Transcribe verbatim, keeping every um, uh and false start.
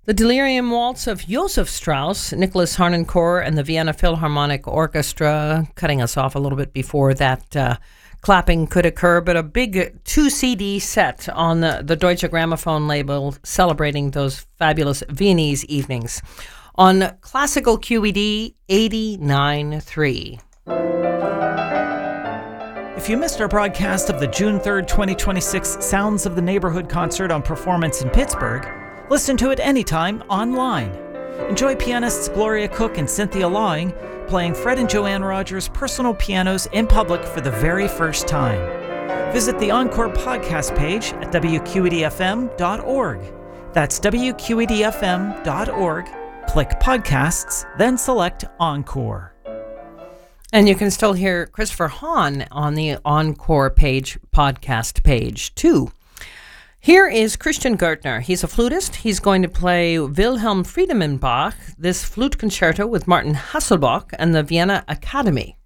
The Delirium Waltz of Josef Strauss, Nicholas Harnoncourt, and the Vienna Philharmonic Orchestra, cutting us off a little bit before that uh, clapping could occur, but a big two C D set on the, the Deutsche Grammophon label celebrating those fabulous Viennese evenings on Classical Q E D eighty-nine point three. If you missed our broadcast of the June third, twenty twenty-six Sounds of the Neighborhood concert on Performance in Pittsburgh, listen to it anytime online. Enjoy pianists Gloria Cook and Cynthia Lawing playing Fred and Joanne Rogers' personal pianos in public for the very first time. Visit the Encore podcast page at W Q E D F M dot org. That's W Q E D F M dot org. Click podcasts, then select Encore. And you can still hear Christopher Hahn on the Encore page, podcast page, too. Here is Christian Gertner. He's a flutist. He's going to play Wilhelm Friedemann Bach, this flute concerto with Martin Hasselbach and the Vienna Academy.